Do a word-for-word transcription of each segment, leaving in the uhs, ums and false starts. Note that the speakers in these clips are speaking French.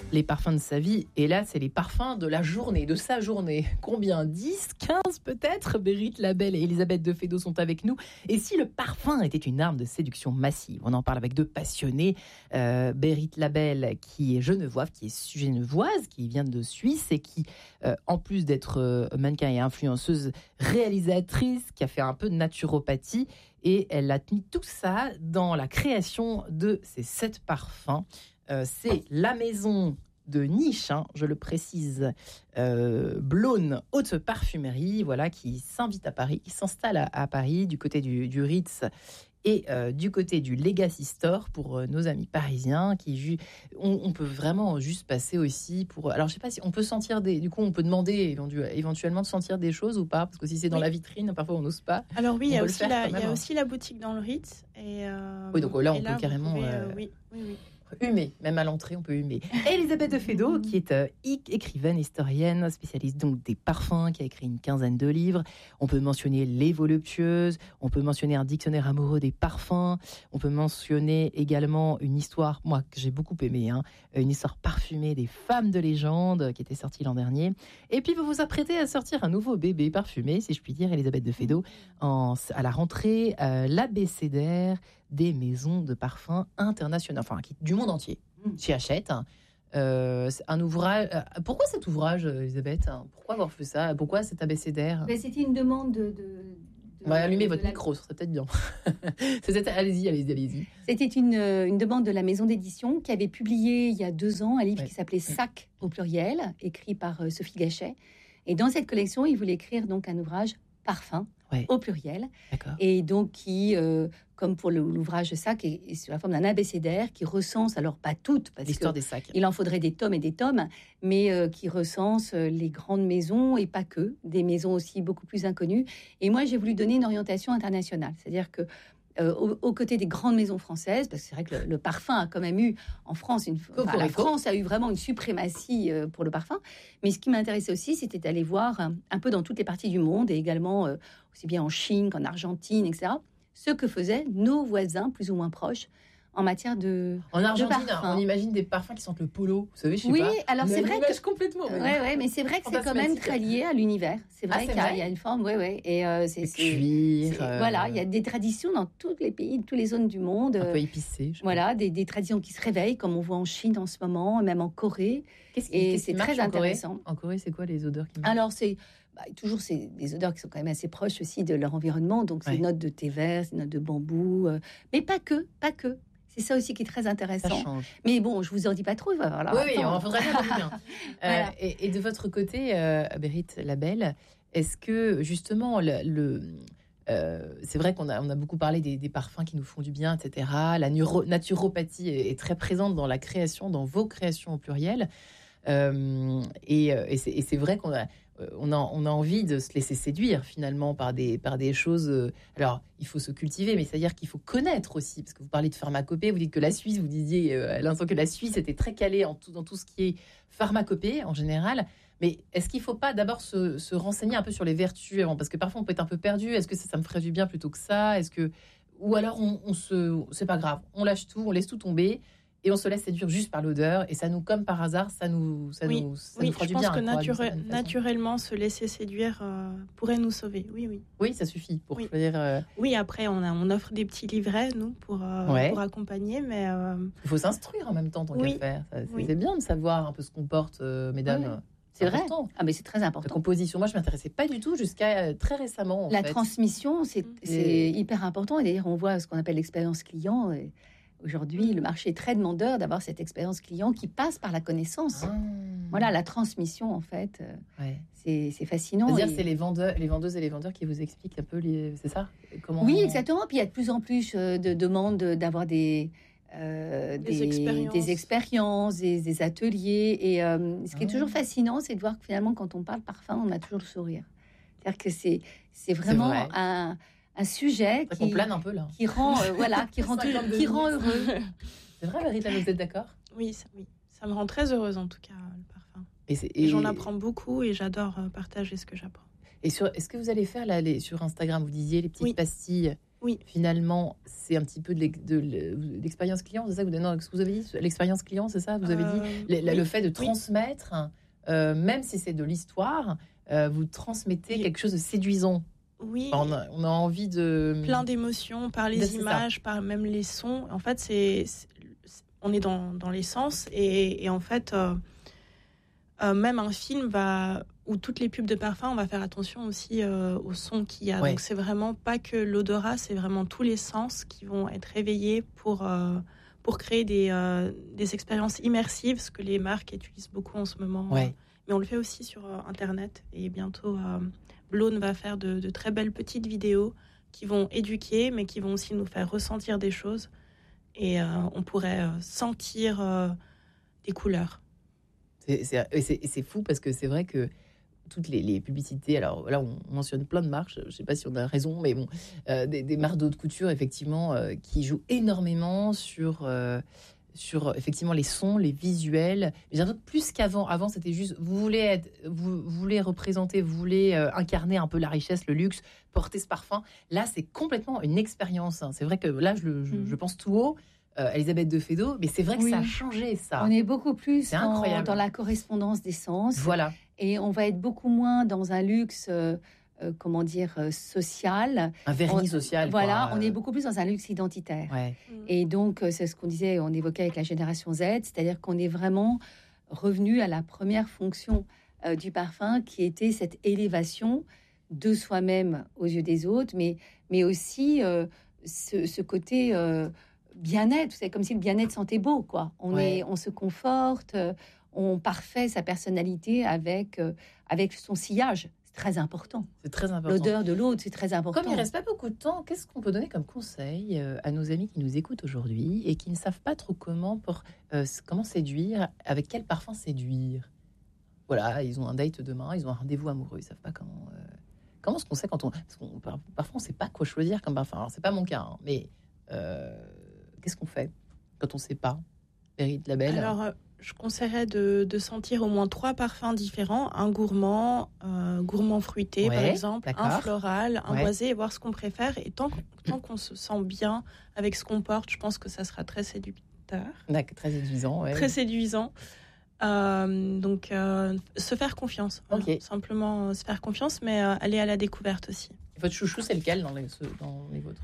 les parfums de sa vie. Et là, c'est les parfums de la journée, de sa journée. Combien ? dix, quinze peut-être ? Bérit Labelle et Elisabeth de Fédot sont avec nous. Et si le parfum était une arme de séduction massive ? On en parle avec deux passionnés. Euh, Bérit Labelle, qui est genevoise, qui est genevoise, qui vient de Suisse et qui, euh, en plus d'être euh, mannequin et influenceuse, réalisatrice, qui a fait un peu de naturopathie. Et elle a mis tout ça dans la création de ces sept parfums. Euh, c'est la maison de niche, hein, je le précise, euh, Blône Haute Parfumerie, voilà, qui s'invite à Paris, qui s'installe à, à Paris, du côté du, du Ritz et euh, du côté du Legacy Store pour euh, nos amis parisiens. Qui ju- on, on peut vraiment juste passer aussi pour. Alors je sais pas si on peut sentir des. Du coup, on peut demander éventuellement de sentir des choses ou pas, parce que si c'est dans oui. la vitrine, parfois on n'ose pas. Alors oui, il y a aussi la, il y a aussi la boutique dans le Ritz. Et euh, oui, donc là on là, peut carrément. Pouvez, euh, euh, oui, oui, oui. Humer, même à l'entrée, on peut humer. Elisabeth de Fédot, qui est euh, écrivaine, historienne, spécialiste donc des parfums, qui a écrit une quinzaine de livres. On peut mentionner Les Voluptueuses, on peut mentionner un dictionnaire amoureux des parfums, on peut mentionner également une histoire, moi, que j'ai beaucoup aimée, hein, une histoire parfumée des femmes de légende, qui était sortie l'an dernier. Et puis, vous vous apprêtez à sortir un nouveau bébé parfumé, si je puis dire, Elisabeth de Fédot, en, à la rentrée, euh, l'abécédaire des maisons de parfums internationales, enfin qui, du monde entier, mmh. s'y achètent. Euh, c'est un ouvrage. Euh, pourquoi cet ouvrage, Elisabeth ? Pourquoi avoir fait ça ? Pourquoi cet abécédaire ? Ben, c'était une demande de. de, de On va allumer de votre la... micro, ça serait peut-être bien. C'est, allez-y, allez-y, allez-y. C'était une, une demande de la maison d'édition qui avait publié il y a deux ans un livre ouais. qui s'appelait Sac au pluriel, écrit par euh, Sophie Gachet. Et dans cette collection, il voulait écrire donc un ouvrage parfum. Ouais. Au pluriel. D'accord. Et donc qui, euh, comme pour le, l'ouvrage Sac, est, est sous la forme d'un abécédaire qui recense, alors pas toutes, parce l'histoire que des sacs. Il en faudrait des tomes et des tomes, mais euh, qui recense euh, les grandes maisons et pas que, des maisons aussi beaucoup plus inconnues. Et moi, j'ai voulu donner une orientation internationale, c'est-à-dire que Euh, aux, aux côtés des grandes maisons françaises, parce que c'est vrai que le, le parfum a quand même eu en France, une, enfin, la France a eu vraiment une suprématie euh, pour le parfum. Mais ce qui m'intéressait aussi, c'était d'aller voir un, un peu dans toutes les parties du monde, et également euh, aussi bien en Chine qu'en Argentine, et cetera, ce que faisaient nos voisins plus ou moins proches en matière de En Argentine, de on imagine des parfums qui sentent le polo, vous savez, je sais oui, pas. Oui, alors c'est vrai que complètement. Ouais, ouais, mais c'est vrai que c'est quand même très lié à l'univers. C'est vrai ah, c'est qu'il y a, vrai. Il y a une forme, ouais, ouais, et euh, c'est, c'est cuir. C'est, euh... Voilà, il y a des traditions dans tous les pays, toutes les zones du monde. Un peu épicé. Voilà, des, des traditions qui se réveillent, comme on voit en Chine en ce moment, même en Corée. Qu'est-ce qui, et qu'est-ce c'est qui très en intéressant. Corée en Corée, c'est quoi les odeurs qui marchent ? Alors c'est bah, toujours c'est des odeurs qui sont quand même assez proches aussi de leur environnement. Donc c'est ouais. notes de thé vert, c'est notes de bambou, euh, mais pas que, pas que. C'est ça aussi qui est très intéressant. Ça change. Mais bon, je vous en dis pas trop. Voilà, oui, oui, on faudrait bien. bien. voilà. euh, et, et de votre côté, euh, Bérit Labelle, est-ce que justement le, le euh, c'est vrai qu'on a, on a beaucoup parlé des, des parfums qui nous font du bien, et cetera. La neuro, naturopathie est, est très présente dans la création, dans vos créations au pluriel. Euh, et, et, c'est, et c'est vrai qu'on a, on a, on a envie de se laisser séduire finalement par des, par des choses. Euh, alors, il faut se cultiver, mais c'est-à-dire qu'il faut connaître aussi, parce que vous parlez de pharmacopée, vous dites que la Suisse, vous disiez euh, à l'instant que la Suisse était très calée en tout, dans tout ce qui est pharmacopée en général. Mais est-ce qu'il ne faut pas d'abord se, se renseigner un peu sur les vertus avant ? Parce que parfois on peut être un peu perdu. Est-ce que ça, ça me ferait du bien plutôt que ça ? Est-ce que, ou alors on, on se, c'est pas grave, on lâche tout, on laisse tout tomber. Et on se laisse séduire juste par l'odeur, et ça nous, comme par hasard, ça nous, ça oui, nous, ça oui, nous fera du bien. Oui, je pense que hein, nature- naturellement, se laisser séduire euh, pourrait nous sauver. Oui, oui. Oui, ça suffit pour oui. dire. Euh... Oui, après, on, a, on offre des petits livrets, nous, pour, euh, ouais. pour accompagner, mais. Euh... Il faut s'instruire en même temps, tant oui. qu'à faire. Ça, c'est, oui. c'est bien de savoir un peu ce qu'on porte, euh, mesdames. Oui. C'est, c'est vrai. Ah, mais c'est très important. La composition, moi, je m'intéressais pas du tout jusqu'à euh, très récemment. En La fait. transmission, c'est, c'est et... hyper important. Et d'ailleurs, on voit ce qu'on appelle l'expérience client. Et... Aujourd'hui, le marché est très demandeur d'avoir cette expérience client qui passe par la connaissance. Ah. Voilà, la transmission, en fait, ouais. c'est, c'est fascinant. C'est-à-dire et... c'est les, vendeurs, les vendeuses et les vendeurs qui vous expliquent un peu, les... c'est ça ? Comment... Oui, exactement. Puis il y a de plus en plus de demandes d'avoir des... Euh, des, des, expériences. des expériences, des, des ateliers. Et euh, ce qui ah. est toujours fascinant, c'est de voir que finalement, quand on parle parfum, on a toujours le sourire. C'est-à-dire que c'est, c'est vraiment c'est un... un sujet qui, plane un peu, là. qui rend euh, voilà qui rend qui rend heureux. C'est vrai, Marie-Claire, vous êtes d'accord ? Oui, ça, oui, ça me rend très heureuse en tout cas le parfum. Et, c'est, et... et j'en apprends beaucoup et j'adore partager ce que j'apprends. Et sur, est-ce que vous allez faire là les, sur Instagram, vous disiez les petites oui. pastilles Oui. Finalement, c'est un petit peu de, l'ex- de l'expérience client, c'est ça que vous, non, ce que vous avez dit, l'expérience client, c'est ça, vous avez Euh, dit, le, oui. le fait de transmettre, oui. euh, même si c'est de l'histoire, euh, vous transmettez oui. quelque chose de séduisant. Oui. Enfin, on, a, on a envie de plein d'émotions par les images, ça. Par même les sons. En fait, c'est, c'est on est dans, dans les sens et, et en fait, euh, euh, même un film va ou toutes les pubs de parfum, on va faire attention aussi euh, au son qu'il y a. Ouais. Donc c'est vraiment pas que l'odorat, c'est vraiment tous les sens qui vont être réveillés pour euh, pour créer des euh, des expériences immersives, ce que les marques utilisent beaucoup en ce moment. Ouais. Euh, mais on le fait aussi sur euh, Internet et bientôt euh, Blone va faire de, de très belles petites vidéos qui vont éduquer, mais qui vont aussi nous faire ressentir des choses et euh, on pourrait euh, sentir euh, des couleurs. C'est, c'est, c'est, c'est fou parce que c'est vrai que toutes les, les publicités, alors là on mentionne plein de marques, je ne sais pas si on a raison, mais bon, euh, des, des marques d'haute couture effectivement euh, qui jouent énormément sur, euh, sur effectivement les sons, les visuels. Mais j'ai l'impression que plus qu'avant, avant c'était juste vous voulez être, vous, vous voulez représenter, vous voulez euh, incarner un peu la richesse, le luxe, porter ce parfum. Là c'est complètement une expérience. Hein. C'est vrai que là je, je, mmh. je pense tout haut. Euh, Elisabeth de Fédot, mais c'est vrai que oui. ça a changé ça. On est beaucoup plus dans, dans la correspondance des sens. Voilà. Et on va être beaucoup moins dans un luxe, euh, euh, comment dire, euh, social. Un vernis on, social. Voilà, quoi. on est beaucoup plus dans un luxe identitaire. Ouais. Et donc, c'est ce qu'on disait, on évoquait avec la génération Z, c'est-à-dire qu'on est vraiment revenu à la première fonction euh, du parfum, qui était cette élévation de soi-même aux yeux des autres, mais, mais aussi euh, ce, ce côté... Euh, bien-être, c'est comme si le bien-être sentait beau, quoi. On ouais. est, on se conforte, on parfait sa personnalité avec euh, avec son sillage. C'est très important. C'est très important. L'odeur de l'autre, c'est très important. Comme il reste pas beaucoup de temps, qu'est-ce qu'on peut donner comme conseil à nos amis qui nous écoutent aujourd'hui et qui ne savent pas trop comment pour euh, comment séduire, avec quel parfum séduire. Voilà, ils ont un date demain, ils ont un rendez-vous amoureux, ils savent pas comment. Euh, comment est-ce qu'on sait quand on, parce qu'on parfois on sait pas quoi choisir comme parfum. Alors c'est pas mon cas, hein, mais euh, qu'est-ce qu'on fait quand on ne sait pas, Berit Labelle? Alors, euh, je conseillerais de, de sentir au moins trois parfums différents. Un gourmand, euh, gourmand fruité, ouais, par exemple, d'accord. Un floral, un ouais. boisé, et voir ce qu'on préfère. Et tant, tant qu'on se sent bien avec ce qu'on porte, je pense que ça sera très séducteur. D'accord, très séduisant. Ouais. Très séduisant. Euh, donc, euh, se faire confiance. Okay. Voilà, simplement euh, se faire confiance, mais euh, aller à la découverte aussi. Et votre chouchou, c'est lequel dans les, dans les vôtres?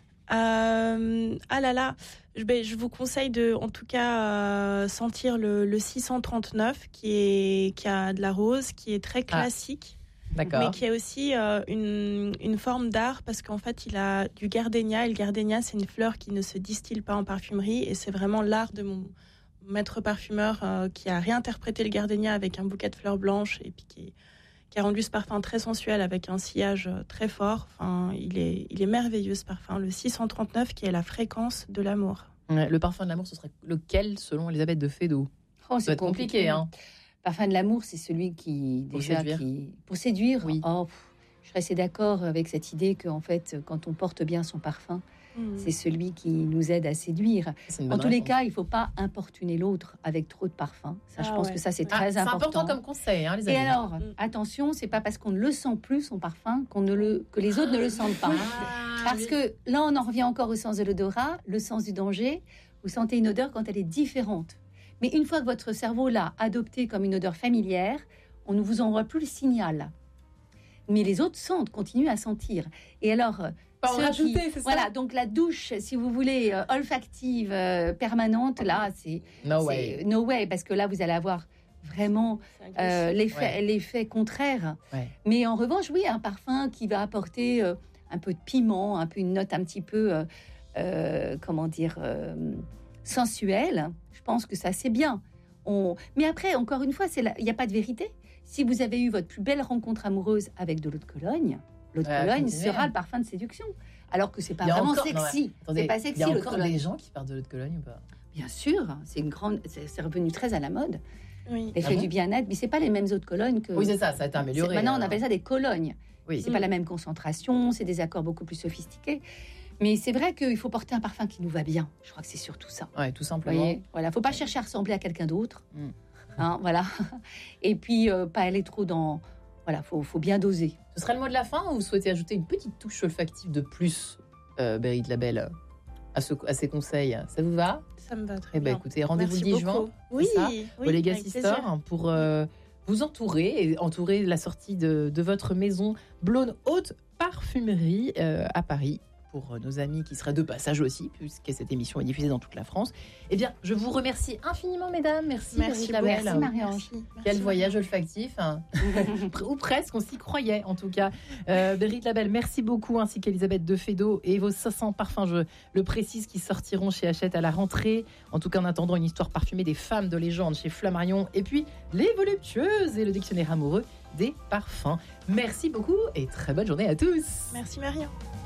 Euh, ah là là, je, ben, je vous conseille de, en tout cas, euh, sentir le, le six cent trente-neuf qui est qui a de la rose, qui est très classique, ah, d'accord. mais qui a aussi euh, une une forme d'art parce qu'en fait il a du gardénia. Et le gardénia, c'est une fleur qui ne se distille pas en parfumerie et c'est vraiment l'art de mon maître parfumeur euh, qui a réinterprété le gardénia avec un bouquet de fleurs blanches et puis qui qui a rendu ce parfum très sensuel avec un sillage très fort. Enfin, il est, il est merveilleux ce parfum, le six cent trente-neuf qui est la fréquence de l'amour. Ouais, le parfum de l'amour, ce serait lequel selon Elisabeth de Fédot? Oh, c'est compliqué. compliqué hein. Parfum de l'amour, c'est celui qui pour déjà séduire. Qui, pour séduire. Oui. Oh, je serais assez d'accord avec cette idée que en fait, quand on porte bien son parfum, mmh. c'est celui qui nous aide à séduire. En tous les cas, il ne faut pas importuner l'autre avec trop de parfum. Ça, ah je pense ouais. que ça, c'est très ah, important. C'est important comme conseil, hein, les amis. Et alors, mmh. attention, c'est pas parce qu'on ne le sent plus, son parfum, qu'on ne le, que les autres ne le sentent pas. Ah, parce oui. que là, on en revient encore au sens de l'odorat, le sens du danger. Vous sentez une odeur quand elle est différente. Mais une fois que votre cerveau l'a adoptée comme une odeur familière, on ne vous envoie plus le signal. Mais les autres sentent, continuent à sentir. Et alors... Pas en rajouter, qui, c'est ça. Voilà, donc la douche, si vous voulez, euh, olfactive, euh, permanente, là, c'est... No c'est, way. No way, parce que là, vous allez avoir vraiment euh, l'effet, ouais. l'effet contraire. Ouais. Mais en revanche, oui, un parfum qui va apporter euh, un peu de piment, un peu une note un petit peu, euh, euh, comment dire, euh, sensuelle, je pense que ça, c'est bien. On... Mais après, encore une fois, il n'y a pas de vérité. Si vous avez eu votre plus belle rencontre amoureuse avec de l'eau de Cologne, l'eau de ouais, Cologne sera le parfum de séduction. Alors que c'est pas vraiment encore, sexy. Non, attendez, c'est pas sexy. Il y a encore des gens qui parlent de l'eau de Cologne ou pas? Bien sûr, c'est une grande, c'est, c'est revenu très à la mode. Oui. L'effet ah bon du bien-être, mais c'est pas les mêmes eaux de Cologne que. Oui, c'est ça, ça a été amélioré. Maintenant, alors. on appelle ça des colognes. Oui. C'est mmh. pas la même concentration, c'est des accords beaucoup plus sophistiqués. Mais c'est vrai qu'il faut porter un parfum qui nous va bien. Je crois que c'est surtout ça. Ouais, tout simplement. Voyez, voilà, faut pas chercher à ressembler à quelqu'un d'autre. Mmh. Hein, voilà. Et puis euh, pas aller trop dans. Voilà, faut, faut bien doser. Ce serait le mot de la fin ou vous souhaitez ajouter une petite touche olfactive de plus euh, Bérit Labelle, à, ce, à ces conseils. Ça vous va? Ça me va très eh ben, bien. Écoutez, rendez-vous le dix juin. Oui, oui, au Legacy Store pour euh, vous entourer et entourer la sortie de, de votre maison Blonde Haute Parfumerie euh, à Paris. Pour nos amis qui seraient de passage aussi, puisque cette émission est diffusée dans toute la France. Eh bien, je vous remercie infiniment, mesdames. Merci, merci, Labelle. Merci Marie-Ange. Quel voyage olfactif, hein. Ou presque, on s'y croyait en tout cas. Euh, Bérit Labelle, merci beaucoup, ainsi qu'Elisabeth de Fédot et vos cinq cents parfums, je le précise, qui sortiront chez Hachette à la rentrée. En tout cas, en attendant, une histoire parfumée des femmes de légende chez Flammarion. Et puis, Les Voluptueuses et le dictionnaire amoureux des parfums. Merci beaucoup et très bonne journée à tous. Merci Marion.